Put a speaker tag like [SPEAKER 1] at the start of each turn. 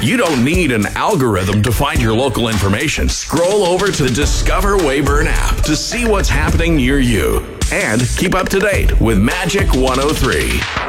[SPEAKER 1] You don't need an algorithm to find your local information. Scroll over to the Discover Weyburn app to see what's happening near you. And keep up to date with Magic 103.